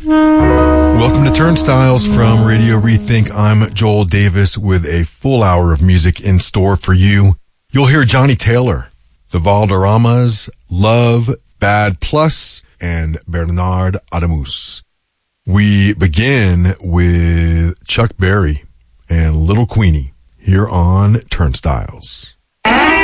Welcome to Turnstiles from Radio Rethink. I'm Joel Davis with a full hour of music in store for you. You'll hear Johnny Taylor, the Valderramas, Love, Bad Plus, and Bernard Adamus. We begin with Chuck Berry and Little Queenie here on Turnstiles.